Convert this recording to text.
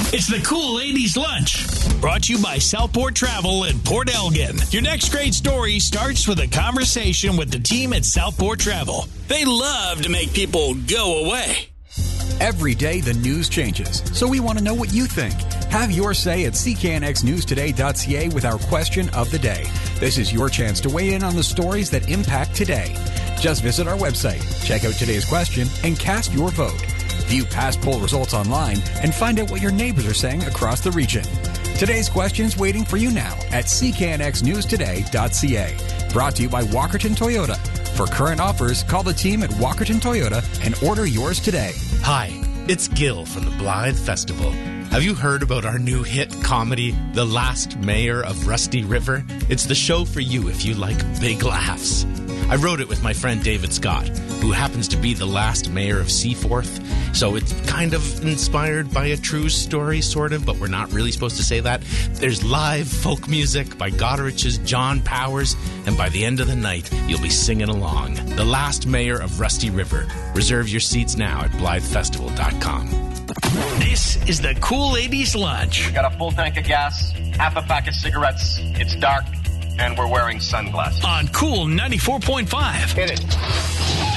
It's the Cool Ladies Lunch, brought to you by Southport Travel in Port Elgin. Your next great story starts with a conversation with the team at Southport Travel. They love to make people go away. Every day the news changes, so we want to know what you think. Have your say at cknxnewstoday.ca with our question of the day. This is your chance to weigh in on the stories that impact today. Just visit our website, check out today's question, and cast your vote. View past poll results online and find out what your neighbors are saying across the region. Today's question's waiting for you now at cknxnewstoday.ca. Brought to you by Walkerton Toyota. For current offers, call the team at Walkerton Toyota and order yours today. Hi, it's Gil from the Blythe Festival. Have you heard about our new hit comedy, The Last Mayor of Rusty River? It's the show for you if you like big laughs. I wrote it with my friend David Scott, who happens to be the last mayor of Seaforth. So it's kind of inspired by a true story, sort of, but we're not really supposed to say that. There's live folk music by Goddard's John Powers, and by the end of the night, you'll be singing along. The Last Mayor of Rusty River. Reserve your seats now at BlytheFestival.com. This is the Cool Ladies Lunch. We got a full tank of gas, half a pack of cigarettes. It's dark, and we're wearing sunglasses. On Cool 94.5. Hit it.